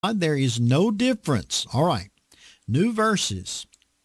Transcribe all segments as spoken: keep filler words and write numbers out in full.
there is no difference. All right. New verses.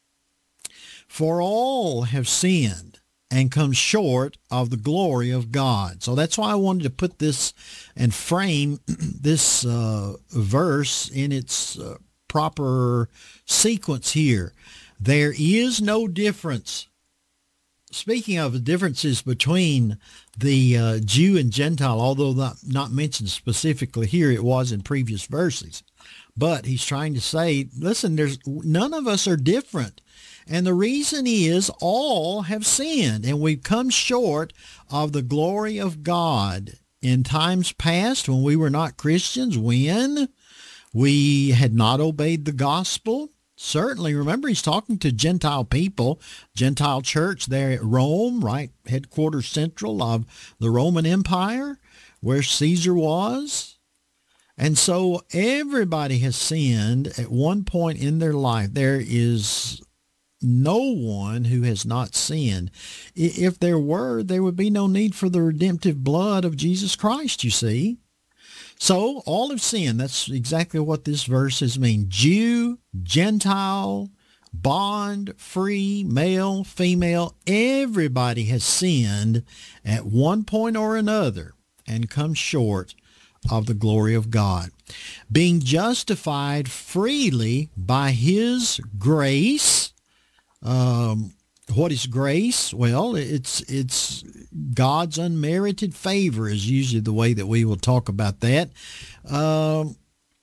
For all have sinned and come short of the glory of God. So that's why I wanted to put this and frame this uh, verse in its uh, proper sequence here. There is no difference. Speaking of the differences between the uh, Jew and Gentile, although not, not mentioned specifically here, it was in previous verses. But he's trying to say, listen, there's none of us are different. And the reason is all have sinned, and we've come short of the glory of God. In times past, when we were not Christians, when we had not obeyed the gospel, certainly, remember, he's talking to Gentile people, Gentile church there at Rome, right, headquarters central of the Roman Empire, where Caesar was. And so everybody has sinned at one point in their life. There is no one who has not sinned. If there were, there would be no need for the redemptive blood of Jesus Christ, you see. So all have sinned. That's exactly what this verse has mean. Jew, Gentile, bond, free, male, female, everybody has sinned at one point or another and come short of the glory of God. Being justified freely by his grace. Um, what is grace? Well, it's it's God's unmerited favor is usually the way that we will talk about that. Um,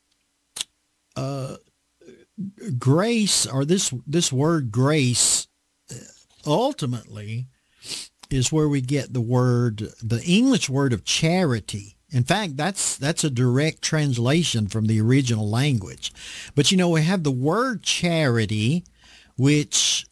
uh, grace, or this this word grace, ultimately is where we get the word, the English word of charity. In fact, that's that's a direct translation from the original language. But you know, we have the word charity, which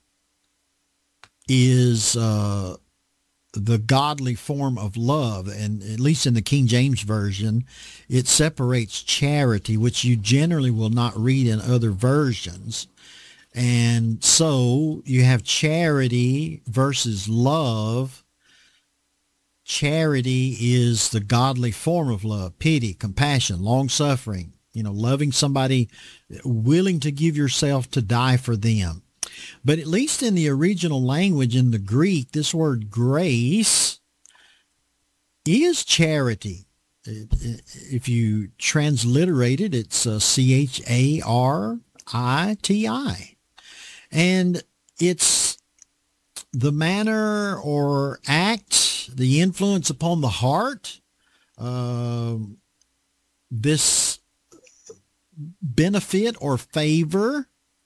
is uh, the godly form of love. And at least in the King James Version, it separates charity, which you generally will not read in other versions. And so you have charity versus love. Charity is the godly form of love, pity, compassion, long-suffering, you know, loving somebody, willing to give yourself to die for them. But at least in the original language, in the Greek, this word grace is charity. If you transliterate it, it's uh, C H A R I T I. And it's the manner or act, the influence upon the heart, uh, this benefit or favor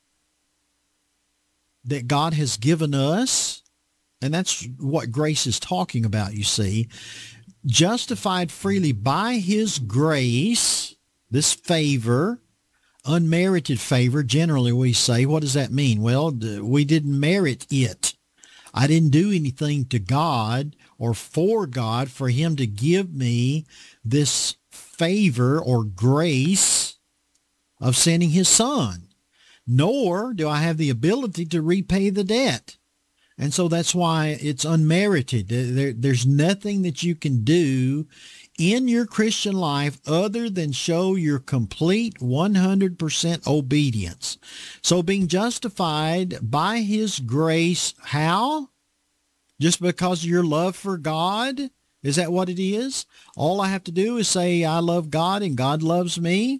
that God has given us. And that's what grace is talking about, you see. Justified freely by his grace, this favor, unmerited favor, generally we say. What does that mean? Well, we didn't merit it. I didn't do anything to God or for God for him to give me this favor or grace of sending his son. Nor do I have the ability to repay the debt. And so that's why it's unmerited. There, there's nothing that you can do in your Christian life other than show your complete one hundred percent obedience. So being justified by his grace, how? Just because of your love for God? Is that what it is? All I have to do is say, I love God and God loves me.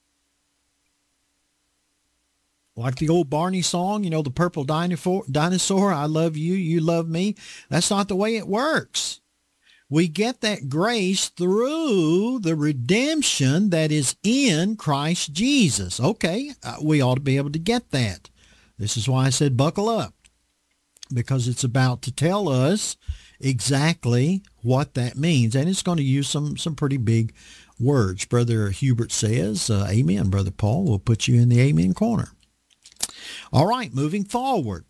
Like the old Barney song, you know, the purple dinosaur, dinosaur, I love you, you love me. That's not the way it works. We get that grace through the redemption that is in Christ Jesus. Okay, uh, we ought to be able to get that. This is why I said buckle up, because it's about to tell us exactly what that means. And it's going to use some, some pretty big words. Brother Hubert says, uh, amen, Brother Paul. We'll put you in the amen corner. All right, moving forward.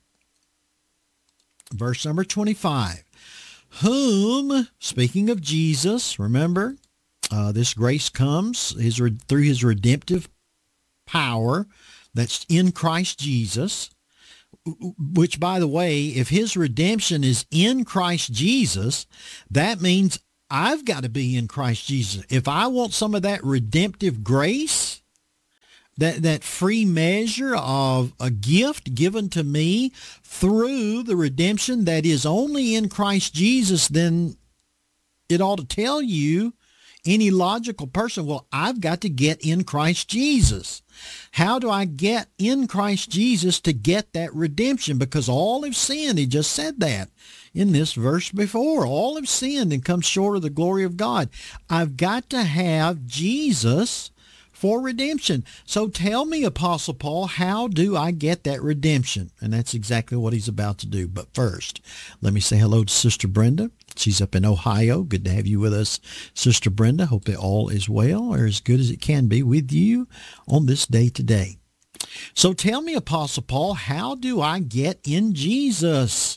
Verse number twenty-five. Whom, speaking of Jesus, remember, uh, this grace comes his, through his redemptive power that's in Christ Jesus, which, by the way, if his redemption is in Christ Jesus, that means I've got to be in Christ Jesus. If I want some of that redemptive grace, that, that free measure of a gift given to me through the redemption that is only in Christ Jesus, then it ought to tell you, any logical person, well, I've got to get in Christ Jesus. How do I get in Christ Jesus to get that redemption? Because all have sinned. He just said that in this verse before. All have sinned and come short of the glory of God. I've got to have Jesus for redemption. So tell me, Apostle Paul, how do I get that redemption? And that's exactly what he's about to do. But first, let me say hello to Sister Brenda. She's up in Ohio. Good to have you with us, Sister Brenda. Hope that all is well, or as good as it can be with you on this day today. So tell me, Apostle Paul, how do I get in Jesus,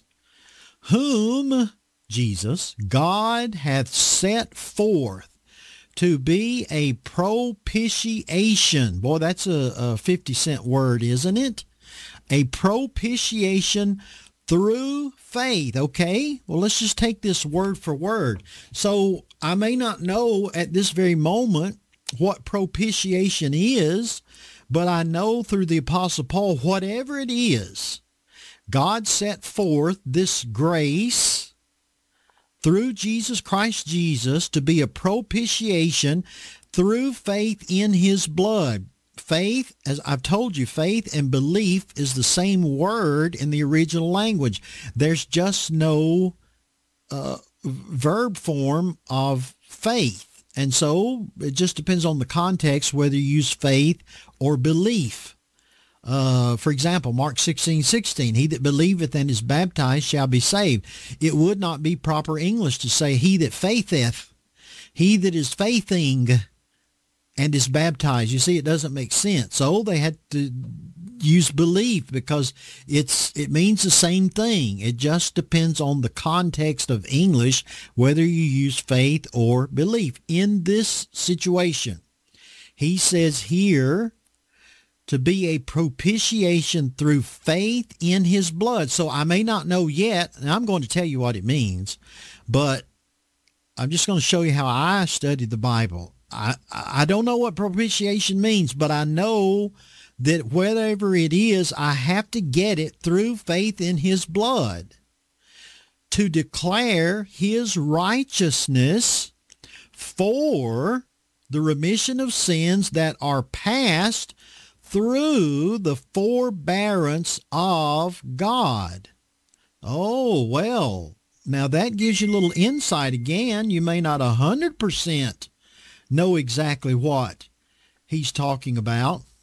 whom, Jesus, God hath set forth to be a propitiation. Boy, that's a, a fifty cent word, isn't it? A propitiation through faith. Okay, well, let's just take this word for word. So I may not know at this very moment what propitiation is, but I know through the Apostle Paul, whatever it is, God set forth this grace through Jesus Christ Jesus to be a propitiation through faith in his blood. Faith, as I've told you, faith and belief is the same word in the original language. There's just no uh, verb form of faith. And so it just depends on the context whether you use faith or belief. Uh, for example, Mark sixteen sixteen, he that believeth and is baptized shall be saved. It would not be proper English to say he that faitheth, he that is faithing and is baptized. You see, it doesn't make sense. So they had to use belief because it's it means the same thing. It just depends on the context of English whether you use faith or belief. In this situation, he says here to be a propitiation through faith in his blood. So I may not know yet, and I'm going to tell you what it means, but I'm just going to show you how I studied the Bible. I, I don't know what propitiation means, but I know that whatever it is, I have to get it through faith in his blood to declare his righteousness for the remission of sins that are past through the forbearance of God. Oh, well, now that gives you a little insight again. You may not one hundred percent know exactly what he's talking about,